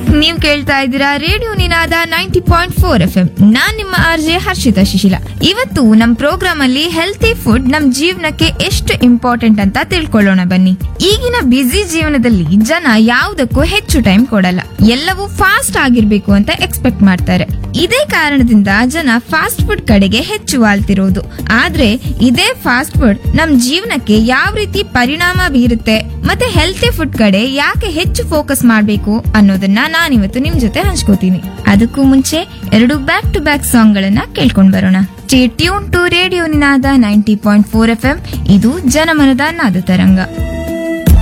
ನೀವ್ ಕೇಳ್ತಾ ಇದ್ದೀರಾ ರೇಡಿಯೋ ನಿನಾದ 90.4 FM. ನಾನ್ ನಿಮ್ಮ ಆರ್ಜೆ ಹರ್ಷಿತಾ ಶಿಶಿಲ. ಇವತ್ತು ನಮ್ ಪ್ರೋಗ್ರಾಮ್ ಅಲ್ಲಿ ಹೆಲ್ತಿ ಫುಡ್ ನಮ್ ಜೀವನಕ್ಕೆ ಎಷ್ಟು ಇಂಪಾರ್ಟೆಂಟ್ ಅಂತ ತಿಳ್ಕೊಳ್ಳೋಣ ಬನ್ನಿ. ಈಗಿನ ಬ್ಯುಸಿ ಜೀವನದಲ್ಲಿ ಜನ ಯಾವುದಕ್ಕೂ ಹೆಚ್ಚು ಟೈಮ್ ಕೊಡಲ್ಲ. ಎಲ್ಲವೂ ಫಾಸ್ಟ್ ಆಗಿರ್ಬೇಕು ಅಂತ ಎಕ್ಸ್ಪೆಕ್ಟ್ ಮಾಡ್ತಾರೆ. ಇದೇ ಕಾರಣದಿಂದ ಜನ ಫಾಸ್ಟ್ ಫುಡ್ ಕಡೆಗೆ ಹೆಚ್ಚು ವಾಲ್ತಿರೋದು. ಆದ್ರೆ ಇದೇ ಫಾಸ್ಟ್ ಫುಡ್ ನಮ್ ಜೀವನಕ್ಕೆ ಯಾವ ರೀತಿ ಪರಿಣಾಮ ಬೀರುತ್ತೆ ಮತ್ತೆ ಹೆಲ್ತಿ ಫುಡ್ ಕಡೆ ಯಾಕೆ ಹೆಚ್ಚು ಫೋಕಸ್ ಮಾಡ್ಬೇಕು ಅನ್ನೋದನ್ನ ನಾನಿವತ್ತು ನಿಮ್ ಜೊತೆ ಹಂಚ್ಕೋತೀನಿ. ಅದಕ್ಕೂ ಮುಂಚೆ 2 ಬ್ಯಾಕ್ ಟು ಬ್ಯಾಕ್ ಸಾಂಗ್ ಗಳನ್ನ ಕೇಳ್ಕೊಂಡ್ ಬರೋಣ. Stay tune to radio Ninada 90.4 FM. ಇದು ಜನಮನದ ನಾದ ತರಂಗ.